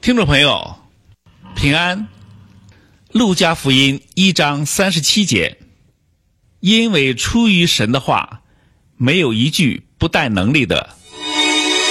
听众朋友，平安。路加福音1章37节，因为出于神的话，没有一句不带能力的。